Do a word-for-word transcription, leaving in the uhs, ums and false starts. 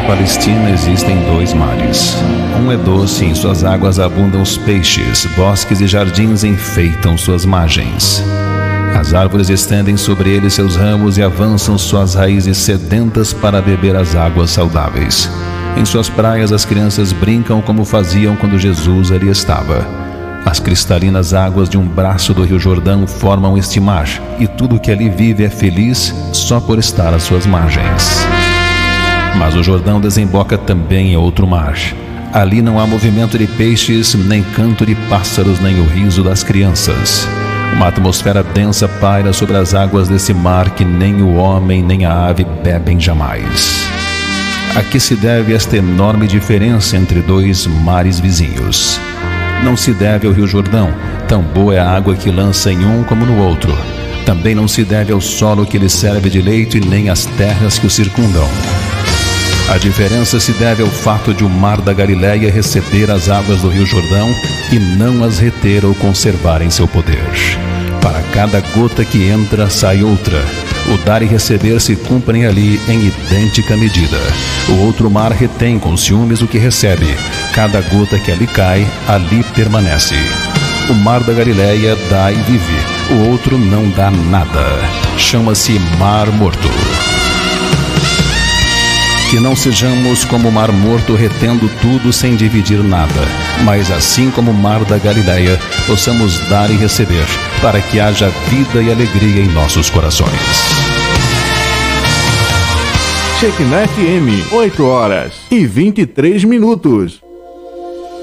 Palestina existem dois mares. Um é doce e em suas águas abundam os peixes, bosques e jardins enfeitam suas margens. As árvores estendem sobre ele seus ramos e avançam suas raízes sedentas para beber as águas saudáveis. Em suas praias as crianças brincam como faziam quando Jesus ali estava. As cristalinas águas de um braço do Rio Jordão formam este mar, e tudo que ali vive é feliz só por estar às suas margens. Mas o Jordão desemboca também em outro mar. Ali não há movimento de peixes, nem canto de pássaros, nem o riso das crianças. Uma atmosfera densa paira sobre as águas desse mar que nem o homem nem a ave bebem jamais. A que se deve esta enorme diferença entre dois mares vizinhos? Não se deve ao Rio Jordão, tão boa é a água que lança em um como no outro. Também não se deve ao solo que lhe serve de leito e nem às terras que o circundam. A diferença se deve ao fato de o mar da Galileia receber as águas do Rio Jordão e não as reter ou conservar em seu poder. Para cada gota que entra, sai outra. O dar e receber se cumprem ali em idêntica medida. O outro mar retém com ciúmes o que recebe. Cada gota que ali cai, ali permanece. O mar da Galileia dá e vive. O outro não dá nada. Chama-se Mar Morto. Que não sejamos como o Mar Morto, retendo tudo sem dividir nada, mas assim como o Mar da Galileia, possamos dar e receber, para que haja vida e alegria em nossos corações. Shekinah F M, oito horas e vinte e três minutos.